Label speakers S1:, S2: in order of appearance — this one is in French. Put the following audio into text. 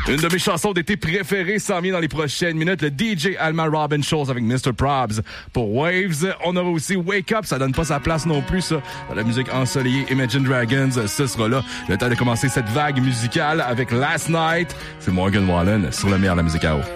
S1: Une de mes chansons d'été préférées s'en vient dans les prochaines minutes. Le DJ Alma Robin Shows avec Mr. Probs pour Waves. On aura aussi Wake Up, ça donne pas sa place non plus, ça. Dans la musique ensoleillée, Imagine Dragons, ce sera là. Le temps de commencer cette vague musicale avec Last Night. C'est Morgan Wallen sur le meilleur de la musique à eau.